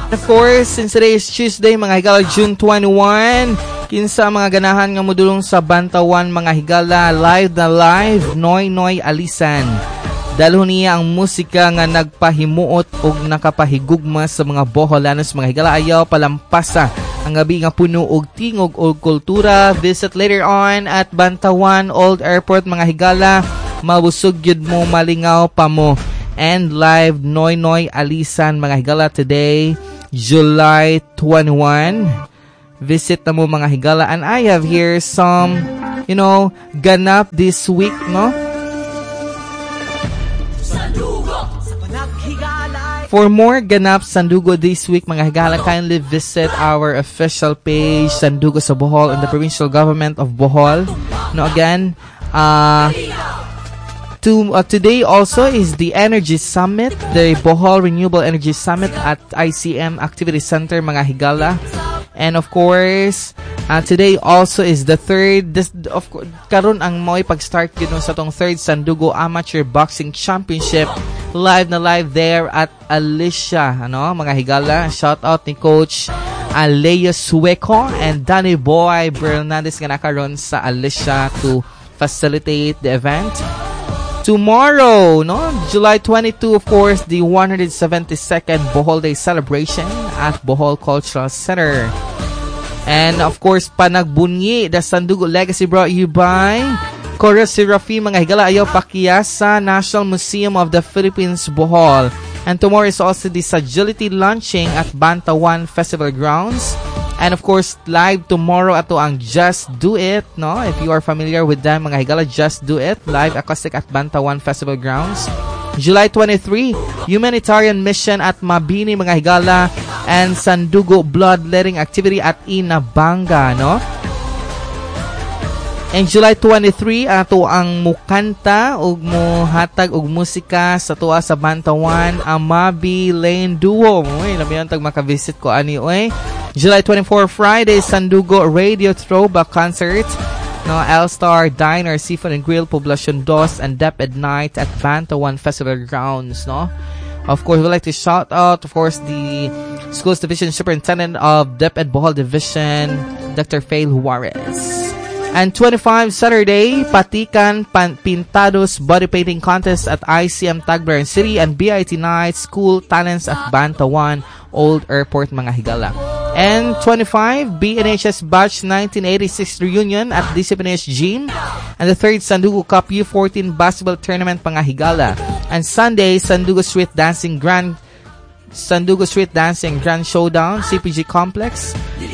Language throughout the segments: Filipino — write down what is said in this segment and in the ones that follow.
Of course, since today is Tuesday, mga higala, June 21, kinsa mga ganahan nga modulong sa Bantawan, mga higala, live na live, Noy Noy Alisan. Dalho niya ang musika nga nagpahimuot o nakapahigugma sa mga Boholanos, mga higala, ayaw palampasa ang gabi nga puno og tingog o kultura. Visit later on at Bantawan Old Airport, mga higala, mabusog yun mo, malingaw pa mo. And live Noy Noy Alisan, mga higala, today July 21. Visit na mo, mga higala, and I have here some, ganap this week, no? For more ganap Sandugo this week, mga higala, kindly visit our official page, Sandugo sa Bohol, in the provincial government of Bohol. No, again, today also is the Energy Summit, the Bohol Renewable Energy Summit at ICM Activity Center, mga higala. And of course, today also is the third, karon ang mo'y pag-start yun sa tong third Sandugo Amateur Boxing Championship. Live na live there at Alicia, mga higala. Shout out ni Coach Leo Sueco and Danny Boy Bernandez nga nakaroon sa Alicia to facilitate the event. Tomorrow, July 22, of course, the 172nd Bohol Day celebration at Bohol Cultural Center. And of course, panagbunyi, the Sandugo Legacy brought you by Choreography, mga higala, ayaw pakiyasa, National Museum of the Philippines, Bohol. And tomorrow is also the Sagility launching at Bantawan Festival Grounds. And of course, live tomorrow ato ang Just Do It, no? If you are familiar with them, mga higala, Just Do It, live acoustic at Bantawan Festival Grounds. July 23, humanitarian mission at Mabini, mga higala, and Sandugo bloodletting activity at Inabanga, no? And July 23, ato ang mukanta ug muhatag og musika sa tuwa sa Bantawan, Amabi Lane Duo. Uy, labihan tag makavisit ko ani oy. July 24, Friday, Sandugo Radio Throwback Concert, no, L-Star Diner, Seafood and Grill, Poblacion 2, and DepEd Night at Bantawan Festival Grounds, no? Of course, we'd like to shout out, of course, the Schools Division Superintendent of DepEd Bohol Division, Dr. Faye Juarez. And 25, Saturday, Patikan Pintados Body Painting Contest at ICM Tagbiran City, and BIT Night School Talents at Bantawan Old Airport, mga higala. And 25, BNHS Batch 1986 Reunion at DCPNH Gym, and the third Sandugo Cup U14 Basketball Tournament, mga higala. And Sunday, Sandugo Street Dancing Grand Showdown, CPG Complex.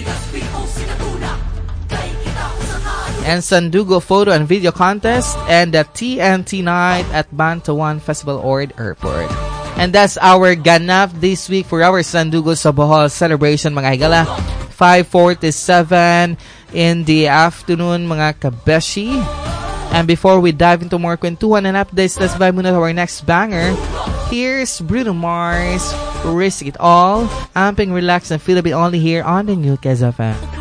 And Sandugo Photo and Video Contest, and the TNT Night at Bantawan Festival Ord Airport. And that's our ganap this week for our Sandugo sa Bohol celebration, mga higala. 5:47 in the afternoon, mga kabeshi. And before we dive into more kwentuhan and updates, let's vibe muna to our next banger. Here's Bruno Mars, Risk It All, amping, relax, and feel a bit only here on the New KZFM.